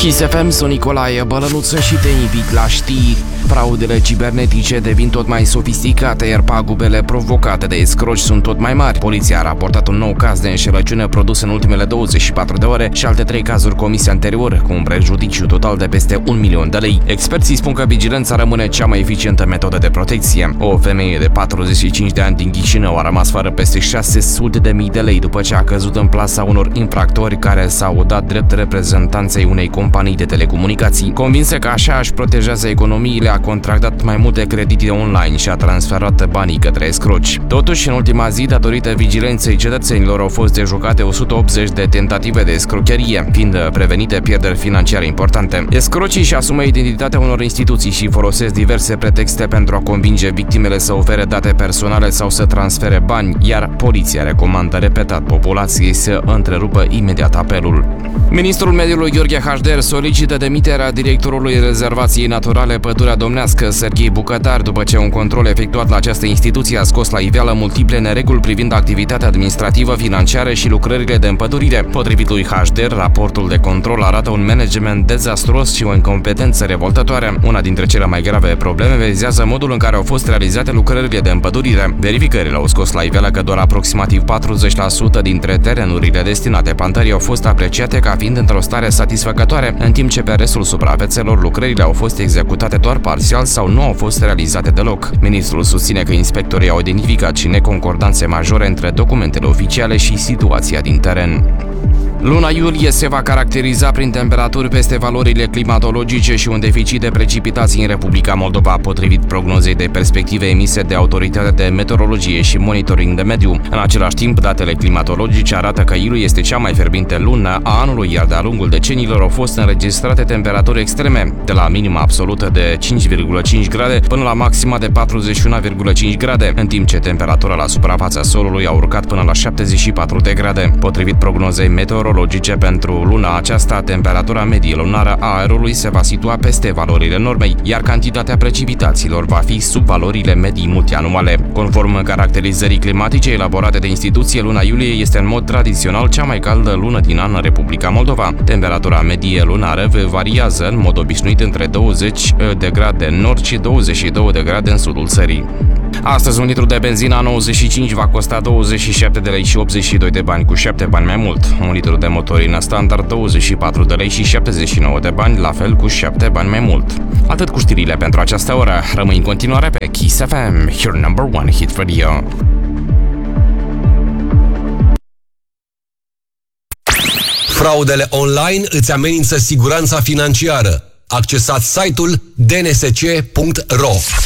Kiss FM, sunt Nicolae Bălănuță și te invit la știri. Fraudele cibernetice devin tot mai sofisticate, iar pagubele provocate de escroci sunt tot mai mari. Poliția a raportat un nou caz de înșelăciune produs în ultimele 24 de ore și alte 3 cazuri comise anterior, cu un prejudiciu total de peste 1 milion de lei. Experții spun că vigilența rămâne cea mai eficientă metodă de protecție. O femeie de 45 de ani din Chișinău a rămas fără peste 600.000 de lei după ce a căzut în plasa unor infractori care s-au dat drept reprezentanței unei companii de telecomunicații. Convinsă că așa își protejează economiile, a contractat mai multe credite online și a transferat banii către escroci. Totuși, în ultima zi, datorită vigilenței cetățenilor, au fost dejucate 180 de tentative de escrocherie, fiind prevenite pierderi financiare importante. Escrocii își asumă identitatea unor instituții și folosesc diverse pretexte pentru a convinge victimele să ofere date personale sau să transfere bani, iar poliția recomandă repetat populației să întrerupă imediat apelul. Ministrul Mediului Gheorghe Hașder solicită demiterea directorului Rezervației Naturale Pădurea Domnească, Serghei Bucătar, după ce un control efectuat la această instituție a scos la iveală multiple nereguli privind activitatea administrativă, financiară și lucrările de împădurire. Potrivit lui Hașder, raportul de control arată un management dezastruos și o incompetență revoltătoare. Una dintre cele mai grave probleme vizează modul în care au fost realizate lucrările de împădurire. Verificările au scos la iveală că doar aproximativ 40% dintre terenurile destinate plantării au fost apreciate ca fiind într-o stare satisfăcătoare, în timp ce pe restul suprafețelor lucrările au fost executate doar parțial sau nu au fost realizate deloc. Ministrul susține că inspectorii au identificat și neconcordanțe majore între documentele oficiale și situația din teren. Luna iulie se va caracteriza prin temperaturi peste valorile climatologice și un deficit de precipitații în Republica Moldova, potrivit prognozei de perspective emise de Autoritatea de Meteorologie și Monitoring de Mediu. În același timp, datele climatologice arată că iulie este cea mai fierbinte lună a anului, iar de-a lungul deceniilor au fost înregistrate temperaturi extreme, de la minima absolută de 5,5 grade până la maxima de 41,5 grade, în timp ce temperatura la suprafața solului a urcat până la 74 de grade. Potrivit prognozei meteorologice pentru luna aceasta, temperatura medie lunară a aerului se va situa peste valorile normei, iar cantitatea precipitațiilor va fi sub valorile medii multianuale. Conform caracterizării climatice elaborate de instituție, luna iulie este în mod tradițional cea mai caldă lună din an în Republica Moldova. Temperatura medie lunară variază în mod obișnuit între 20 de grade în nord și 22 de grade în sudul țării. Astăzi, un litru de benzină 95 va costa 27 de lei și 82 de bani, cu 7 bani mai mult. Un litru de motorină standard 24 de lei și 79 de bani, la fel cu 7 bani mai mult. Atât cu știrile pentru această oră. Rămâi în continuare pe Kiss FM, your number one hit radio. Fraudele online îți amenință siguranța financiară. Accesați site-ul dnsc.ro.